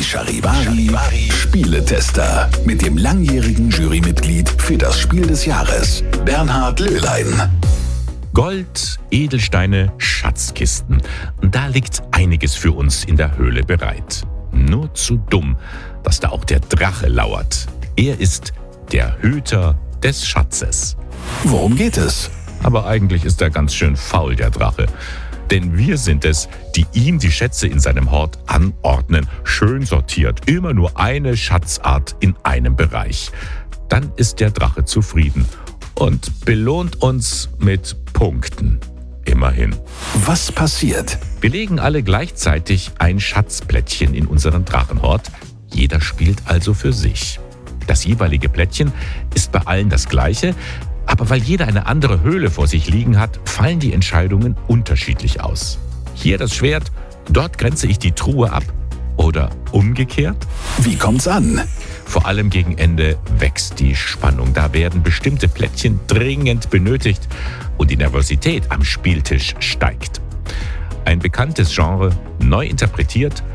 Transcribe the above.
Charivari Spieletester mit dem langjährigen Jurymitglied für das Spiel des Jahres, Bernhard Löhlein. Gold, Edelsteine, Schatzkisten. Da liegt einiges für uns in der Höhle bereit. Nur zu dumm, dass da auch der Drache lauert. Er ist der Hüter des Schatzes. Worum geht es? Aber eigentlich ist er ganz schön faul, der Drache. Denn wir sind es, die ihm die Schätze in seinem Hort anordnen. Schön sortiert, immer nur eine Schatzart in einem Bereich. Dann ist der Drache zufrieden und belohnt uns mit Punkten. Immerhin. Was passiert? Wir legen alle gleichzeitig ein Schatzplättchen in unseren Drachenhort. Jeder spielt also für sich. Das jeweilige Plättchen ist bei allen das gleiche, aber weil jeder eine andere Höhle vor sich liegen hat, fallen die Entscheidungen unterschiedlich aus. Hier das Schwert, dort grenze ich die Truhe ab. Oder umgekehrt? Wie kommt's an? Vor allem gegen Ende wächst die Spannung. Da werden bestimmte Plättchen dringend benötigt und die Nervosität am Spieltisch steigt. Ein bekanntes Genre, neu interpretiert